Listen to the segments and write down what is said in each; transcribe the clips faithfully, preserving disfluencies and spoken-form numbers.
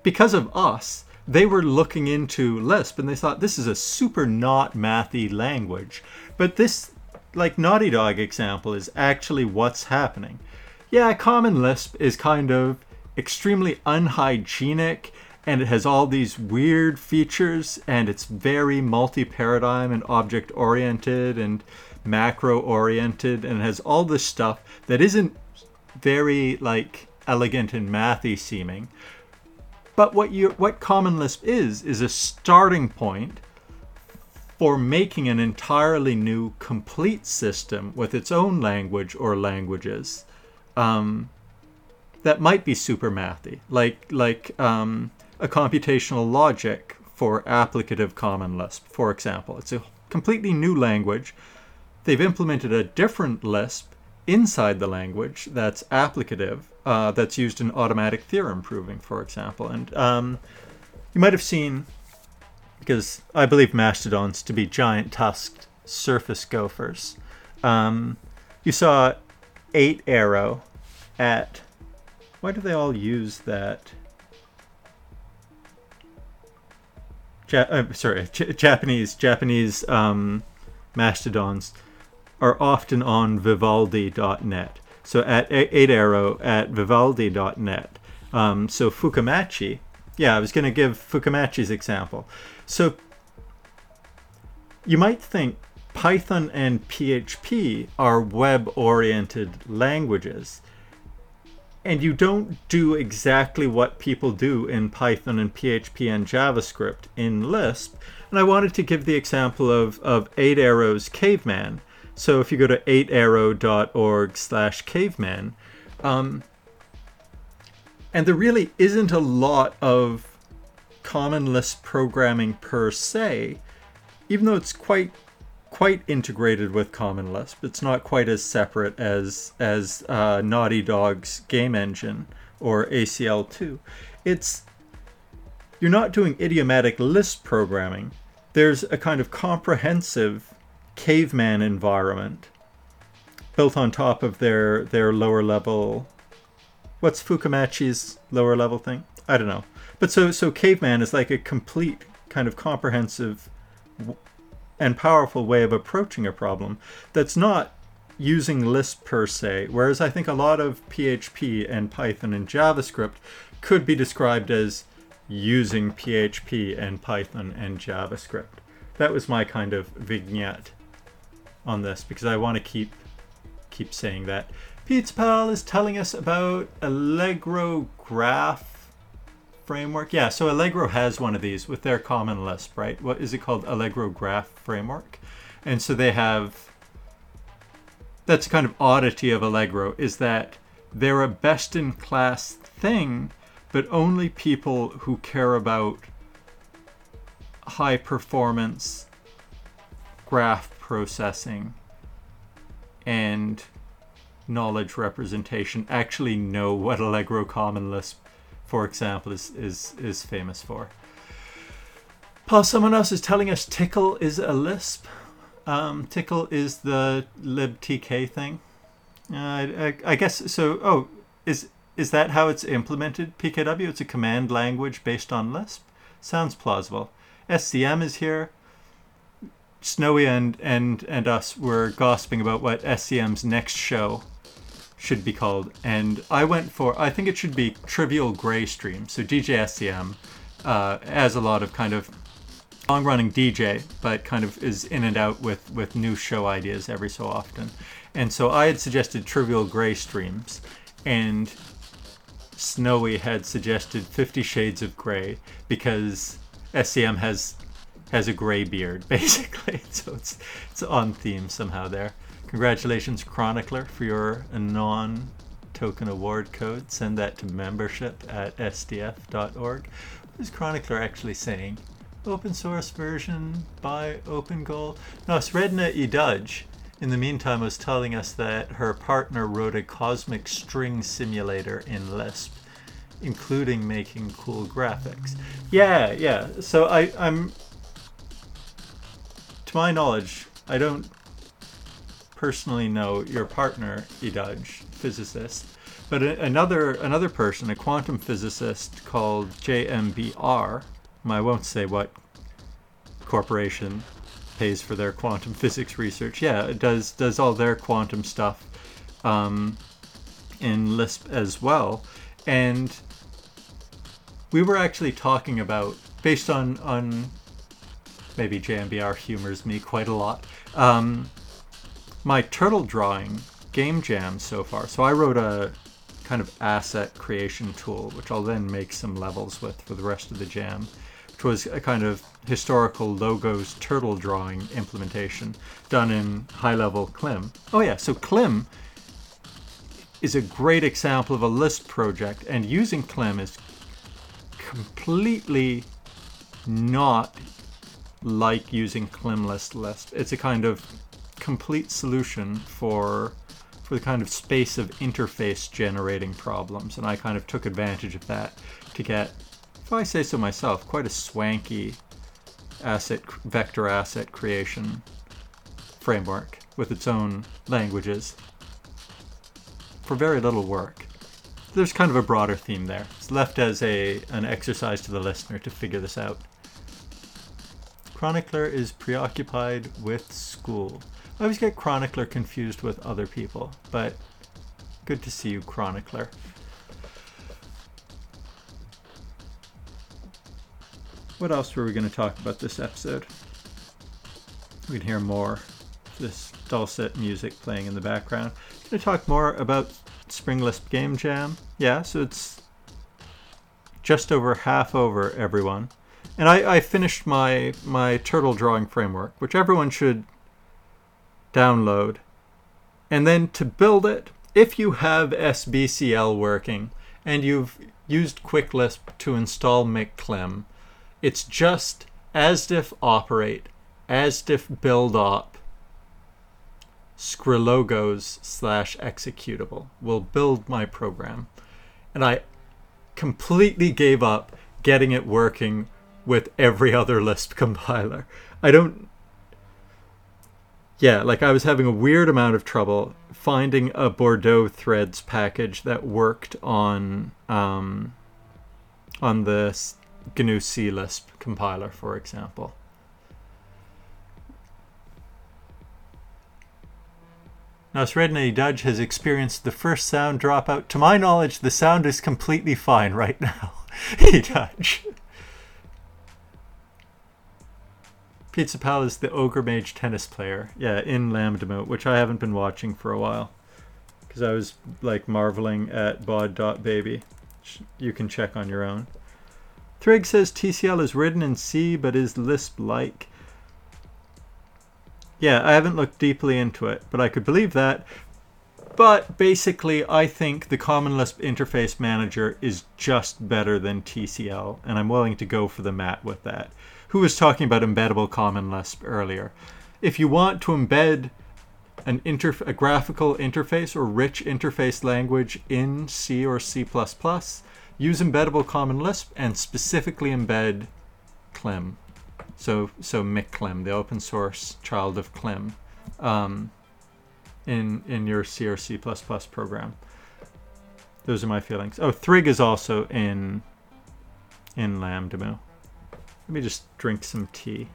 because of us, they were looking into Lisp and they thought this is a super not mathy language. But this, like Naughty Dog example, is actually what's happening. Yeah, Common Lisp is kind of extremely unhygienic and it has all these weird features and it's very multi-paradigm and object-oriented and macro-oriented and it has all this stuff that isn't very like elegant and mathy seeming. But what you what Common Lisp is is a starting point for making an entirely new complete system with its own language or languages um, that might be super mathy, like like um, a computational logic for applicative Common Lisp, for example. It's a completely new language. They've implemented a different Lisp inside the language that's applicative, uh, that's used in automatic theorem proving, for example. And um, you might have seen, because I believe mastodons to be giant tusked surface gophers, um, you saw eight arrow at, why do they all use that? Ja- uh, sorry, J- Japanese, Japanese um, mastodons are often on Vivaldi dot net. So at eight arrow at Vivaldi dot net. Um, so Fukamachi, yeah, I was going to give Fukamachi's example. So you might think Python and P H P are web-oriented languages, and you don't do exactly what people do in Python and P H P and JavaScript in Lisp. And I wanted to give the example of, of eight arrow's Caveman. So if you go to eight arrow dot org slash caveman, um, and there really isn't a lot of Common Lisp programming per se, even though it's quite quite integrated with Common Lisp. It's not quite as separate as as uh, Naughty Dog's game engine or A C L two. It's you're not doing idiomatic Lisp programming. There's a kind of comprehensive Caveman environment built on top of their their lower level. What's Fukamachi's lower level thing? I don't know. But so so Caveman is like a complete kind of comprehensive and powerful way of approaching a problem that's not using Lisp per se, whereas I think a lot of P H P and Python and JavaScript could be described as using P H P and Python and JavaScript. That was my kind of vignette on this, because I want to keep keep saying that. Pizza Pal is telling us about Allegro Graph Framework. Yeah, so Allegro has one of these with their Common Lisp, right? What is it called? Allegro Graph Framework. And so they have, that's kind of oddity of Allegro, is that they're a best-in-class thing, but only people who care about high-performance graph processing and knowledge representation actually know what Allegro Common Lisp, for example, is is is famous for. Paul, someone else is telling us Tickle is a Lisp. Um, Tickle is the libtk thing. Uh, I, I guess so. Oh, is is that how it's implemented? P K W. It's a command language based on Lisp. Sounds plausible. S C M is here. Snowy and, and, and us were gossiping about what S C M's next show should be called. And I went for, I think it should be Trivial Gray Stream. So D J S C M uh, has a lot of kind of long-running D J, but kind of is in and out with, with new show ideas every so often. And so I had suggested Trivial Gray Streams, and Snowy had suggested Fifty Shades of Grey, because S C M has has a gray beard, basically. So it's it's on theme somehow there. Congratulations, Chronicler, for your non-token award code. Send that to membership at S D F dot org. What is Chronicler actually saying? Open source version by OpenGoal? No, Sredna Idudge, in the meantime, was telling us that her partner wrote a cosmic string simulator in Lisp, including making cool graphics. Yeah, yeah. So I, I'm... To my knowledge, I don't personally know your partner, Idudge, physicist, But a, another another person, a quantum physicist called J M B R, I won't say what corporation pays for their quantum physics research. Yeah, it does does all their quantum stuff um, in Lisp as well. And we were actually talking about, based on, on maybe J M B R humors me quite a lot, um, my turtle drawing game jam so far. So I wrote a kind of asset creation tool, which I'll then make some levels with for the rest of the jam, which was a kind of historical logos turtle drawing implementation done in high-level Clim. Oh yeah, so Clim is a great example of a Lisp project, and using Clim is completely not like using Climless Lisp. It's a kind of complete solution for for the kind of space of interface generating problems, and I kind of took advantage of that to get, if I say so myself, quite a swanky asset vector asset creation framework with its own languages for very little work. There's kind of a broader theme there. It's left as a an exercise to the listener to figure this out. Chronicler is preoccupied with school. I always get Chronicler confused with other people, but good to see you, Chronicler. What else were we going to talk about this episode? We can hear more of this dulcet music playing in the background. I'm going to talk more about Spring Lisp Game Jam. Yeah, so it's just over half over, everyone. And I, I finished my, my turtle drawing framework, which everyone should download. And then to build it, if you have S B C L working and you've used QuickLisp to install McClim, it's just asdiff operate, asdiff build op, Skrilogos slash executable will build my program. And I completely gave up getting it working with every other Lisp compiler. I don't... Yeah, like I was having a weird amount of trouble finding a Bordeaux threads package that worked on um, on the G N U C Lisp compiler, for example. Now, Sredney Dudge has experienced the first sound dropout. To my knowledge, the sound is completely fine right now. Hey, Dudge. Pizza Pal is the Ogre Mage tennis player. Yeah, in Lambda Mode, which I haven't been watching for a while. Because I was, like, marveling at bod.baby. You can check on your own. Thrigg says T C L is written in C, but is Lisp-like. Yeah, I haven't looked deeply into it, but I could believe that. But basically, I think the Common Lisp Interface Manager is just better than T C L, and I'm willing to go for the mat with that. Who was talking about embeddable Common Lisp earlier? If you want to embed an interf- a graphical interface or rich interface language in C or C plus plus, use embeddable Common Lisp and specifically embed Clim. So, so McClim, the open source child of Clim, um, in in your C or C plus plus program. Those are my feelings. Oh, Thrigg is also in in Lambda. Let me just drink some tea.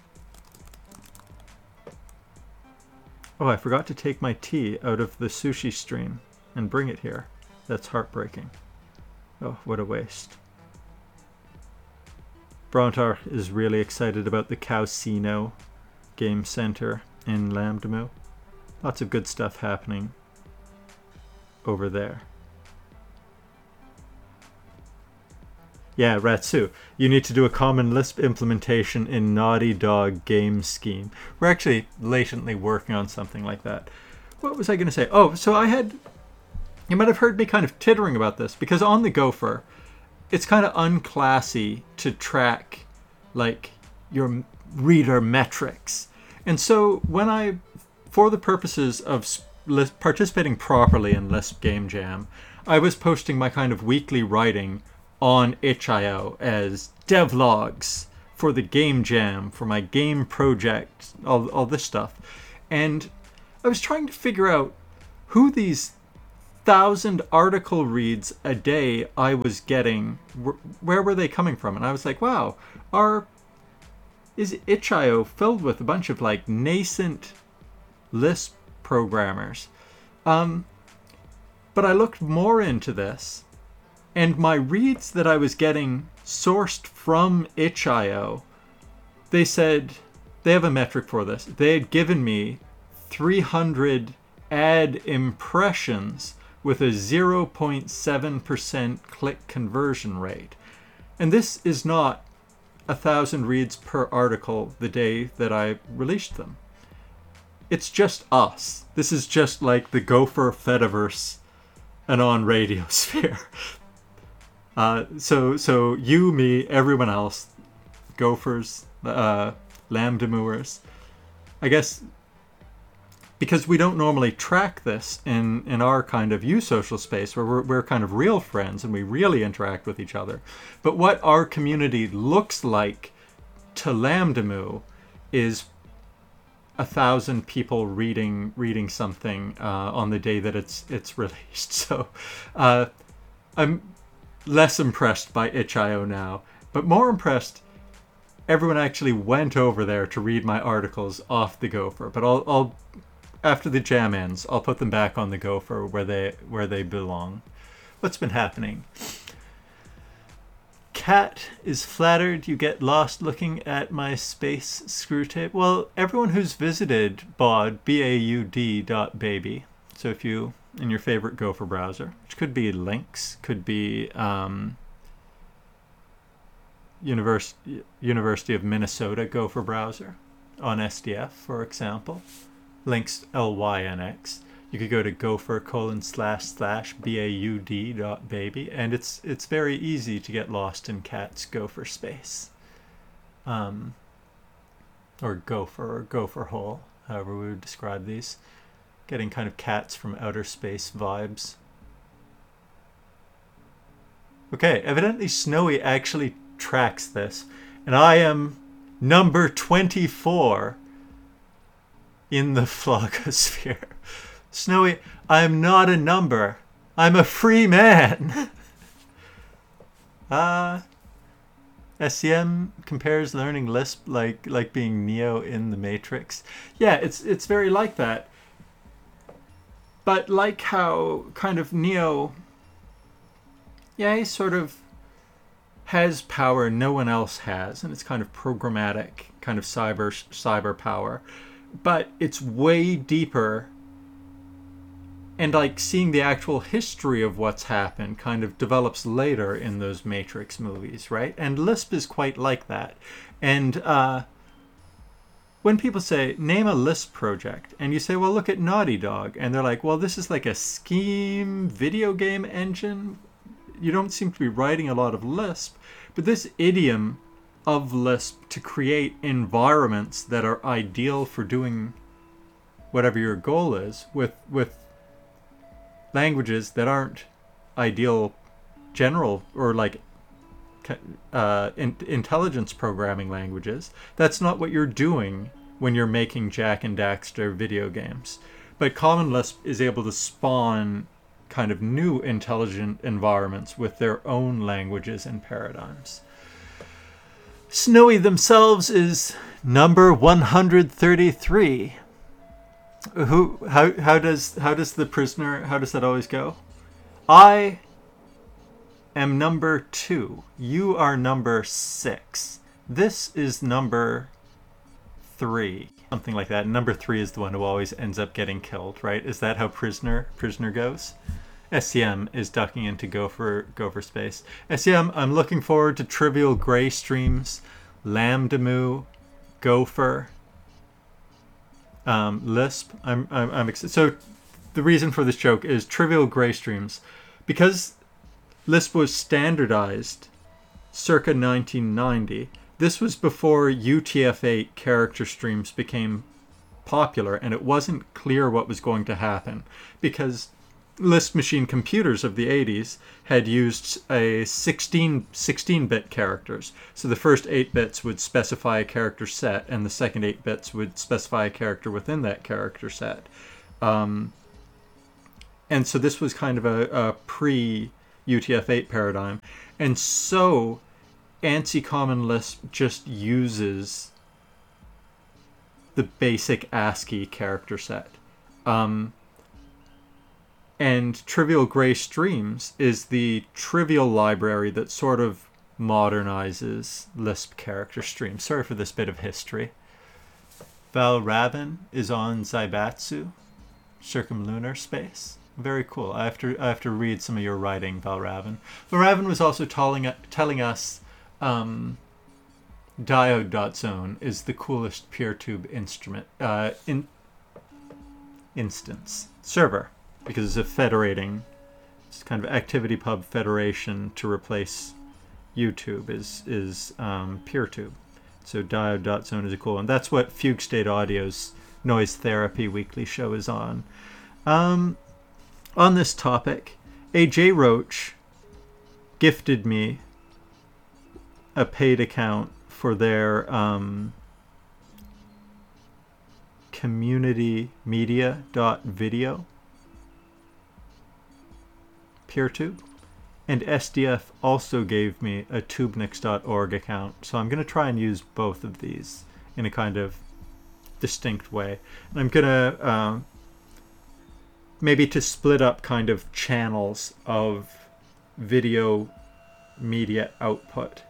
Oh, I forgot to take my tea out of the sushi stream and bring it here. That's heartbreaking. Oh, what a waste. Brontar is really excited about the Calcino Game Center in Lambda. Lots of good stuff happening over there. Yeah, Ratsu, you need to do a Common Lisp implementation in Naughty Dog Game Scheme. We're actually latently working on something like that. What was I going to say? Oh, so I had... You might have heard me kind of tittering about this, because on the Gopher, it's kind of unclassy to track, like, your reader metrics. And so when I, for the purposes of Lisp, participating properly in Lisp Game Jam, I was posting my kind of weekly writing on itch dot i o as devlogs for the game jam, for my game project, all, all this stuff. And I was trying to figure out who these thousand article reads a day I was getting. Where were they coming from? And I was like, wow, our is itch dot i o filled with a bunch of like nascent Lisp programmers. Um, but I looked more into this, and my reads that I was getting sourced from itch dot i o, they said, they have a metric for this. They had given me three hundred ad impressions with a zero point seven percent click conversion rate. And this is not a thousand reads per article the day that I released them. It's just us. This is just like the Gopher Fediverse and on Radiosphere. Uh, so so you, me, everyone else, Gophers, uh, Lambda Mooers, I guess, because we don't normally track this in, in our kind of U-social space where we're, we're kind of real friends and we really interact with each other. But what our community looks like to Lambda Moo is a thousand people reading reading something uh, on the day that it's it's released. So uh, I'm less impressed by itch dot i o now, but more impressed everyone actually went over there to read my articles off the Gopher. But I'll, I'll after the jam ends, I'll put them back on the Gopher where they where they belong. What's been happening? Cat is flattered you get lost looking at my space screw tape. Well, everyone who's visited Baud, B A U D dot baby, so if you, in your favorite Gopher browser, which could be Lynx, could be um, Univers- University of Minnesota Gopher browser on S D F, for example, Lynx L Y N X. You could go to gopher colon slash slash B A U D dot baby, and it's it's very easy to get lost in Cat's Gopher space. Um, or Gopher, or Gopher hole, however we would describe these. Getting kind of cats from outer space vibes. Okay, evidently Snowy actually tracks this, and I am number twenty-four in the vlogosphere. Snowy, I am not a number. I'm a free man. uh, S C M compares learning Lisp like like being Neo in the Matrix. Yeah, it's it's very like that. But like how kind of Neo, yeah, he sort of has power no one else has, and it's kind of programmatic, kind of cyber cyber power. But it's way deeper. And like seeing the actual history of what's happened kind of develops later in those Matrix movies, right? And Lisp is quite like that. And uh, when people say, name a Lisp project, and you say, well, look at Naughty Dog, and they're like, well, this is like a scheme video game engine. You don't seem to be writing a lot of Lisp. But this idiom of Lisp to create environments that are ideal for doing whatever your goal is with with languages that aren't ideal general or like uh, in, intelligence programming languages. That's not what you're doing when you're making Jak and Daxter video games. But Common Lisp is able to spawn kind of new intelligent environments with their own languages and paradigms. Snowy themselves is number one hundred thirty-three. Who? How? How does? How does the prisoner? How does that always go? I am number two. You are number six. This is number three. Something like that. Number three is the one who always ends up getting killed, right? Is that how prisoner prisoner goes? S C M is ducking into Gopher Gopher space. S C M, I'm looking forward to Trivial Gray Streams, Lambda Moo, Gopher. Um, Lisp. I'm I'm, I'm excited. So the reason for this joke is Trivial Gray Streams, because Lisp was standardized circa nineteen ninety. This was before U T F eight character streams became popular, and it wasn't clear what was going to happen because Lisp machine computers of the eighties had used a sixteen, sixteen-bit characters. So the first eight bits would specify a character set, and the second eight bits would specify a character within that character set. Um, and so this was kind of a, a pre-U T F eight paradigm. And so ANSI Common Lisp just uses the basic ASCII character set. Um, and Trivial Gray Streams is the trivial library that sort of modernizes Lisp character streams. Sorry for this bit of history. Valravn is on Zaibatsu, circumlunar space. Very cool. I have to I have to read some of your writing, Valravn. Valravn was also telling telling us um, Diode.zone is the coolest PeerTube instrument uh, in instance server because it's a federating, it's kind of ActivityPub federation to replace YouTube is is um, PeerTube. So Diode.zone is a cool one. That's what Fugue State Audio's Noise Therapy weekly show is on. Um, on this topic, A J Roach gifted me a paid account for their um, community media dot video PeerTube. And S D F also gave me a tubenix dot org account. So I'm going to try and use both of these in a kind of distinct way. And I'm going to uh, maybe to split up kind of channels of video media output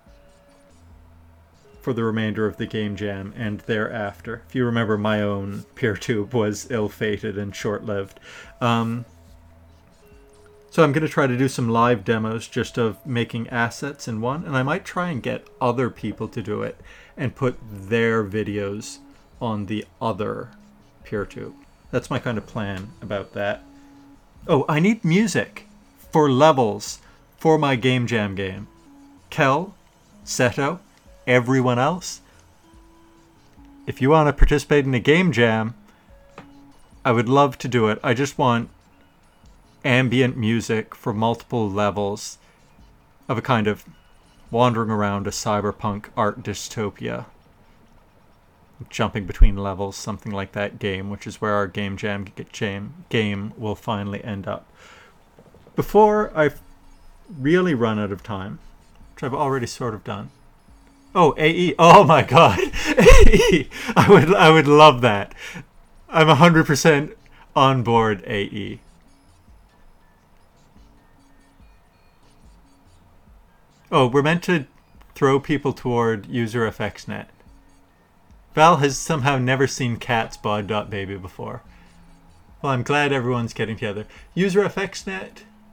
for the remainder of the Game Jam and thereafter. If you remember, my own PeerTube was ill-fated and short-lived. Um, So I'm going to try to do some live demos just of making assets in one, and I might try and get other people to do it and put their videos on the other PeerTube. That's my kind of plan about that. Oh, I need music for levels for my Game Jam game. Kel, Seto, everyone else, if you want to participate in a Game Jam, I would love to do it. I just want ambient music for multiple levels of a kind of wandering around a cyberpunk art dystopia, jumping between levels, something like that game, which is where our Game Jam game will finally end up. Before I really run out of time, which I've already sort of done. Oh, A E. Oh my god. A E. I would I would love that. I'm one hundred percent on board A E. Oh, we're meant to throw people toward UserFXNet. Val has somehow never seen Cat's bod.baby before. Well, I'm glad everyone's getting together. UserFXNet.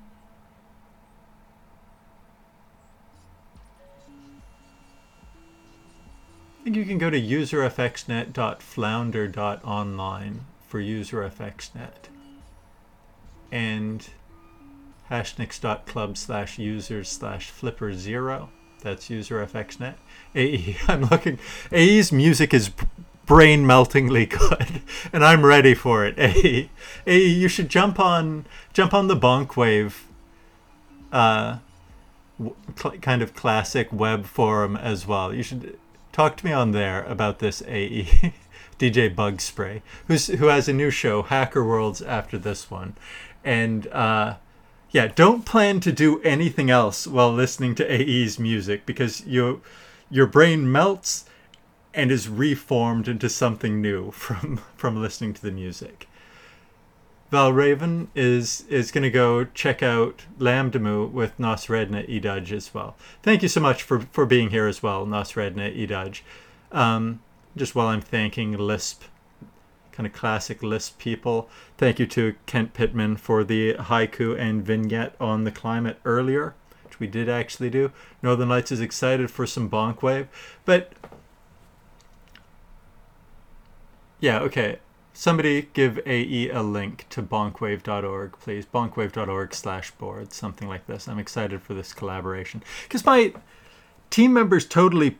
I think you can go to userfxnet dot flounder dot online for UserFXNet. And hashnix.club slash users slash flipper zero. That's UserFXNet. A E, I'm looking. A E's music is brain meltingly good, and I'm ready for it. A E, A E, you should jump on jump on the Bonkwave, uh, cl- kind of classic web forum as well. You should talk to me on there about this. A E, D J Bug Spray, who's who has a new show, Hacker Worlds, after this one, and uh. Yeah, don't plan to do anything else while listening to A E's music because you, your brain melts and is reformed into something new from, from listening to the music. Valravn is is going to go check out Lambdamu with Nosredna Idaj as well. Thank you so much for, for being here as well, Nosredna Idaj. Um, just while I'm thanking Lisp, kind of classic Lisp people. Thank you to Kent Pittman for the haiku and vignette on the climate earlier, which we did actually do. Northern Lights is excited for some Bonkwave. But, yeah, okay. Somebody give A E a link to bonkwave dot org, please. bonkwave dot org slash board, something like this. I'm excited for this collaboration. Because my team members totally